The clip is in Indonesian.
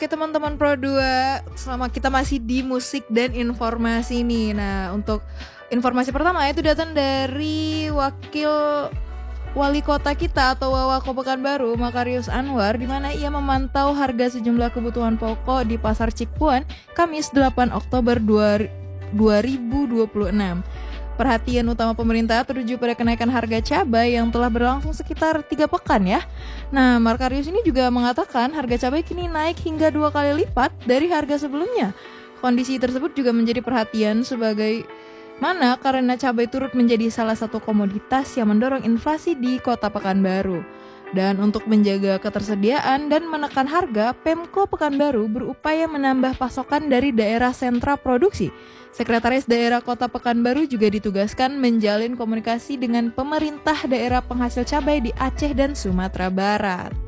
Oke teman-teman Pro 2, selama kita masih di musik dan informasi nih. Nah, untuk informasi pertama itu datang dari wakil wali kota kita atau Wawako Pekanbaru, Makarius Anwar, di mana ia memantau harga sejumlah kebutuhan pokok di Pasar Cikuan Kamis 8 Oktober 2026. Perhatian utama pemerintah tertuju pada kenaikan harga cabai yang telah berlangsung sekitar 3 pekan ya. Nah, Markarius ini juga mengatakan harga cabai kini naik hingga 2 kali lipat dari harga sebelumnya. Kondisi tersebut juga menjadi perhatian sebagai mana karena cabai turut menjadi salah satu komoditas yang mendorong inflasi di Kota Pekanbaru. Dan untuk menjaga ketersediaan dan menekan harga, Pemko Pekanbaru berupaya menambah pasokan dari daerah sentra produksi. Sekretaris Daerah Kota Pekanbaru juga ditugaskan menjalin komunikasi dengan pemerintah daerah penghasil cabai di Aceh dan Sumatera Barat.